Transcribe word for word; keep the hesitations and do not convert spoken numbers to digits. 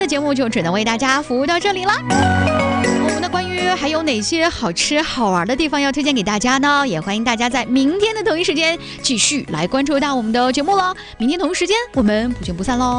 的节目就只能为大家服务到这里了。我们的关于还有哪些好吃好玩的地方要推荐给大家呢？也欢迎大家在明天的同一时间继续来关注到我们的节目了。明天同一时间我们不见不散喽。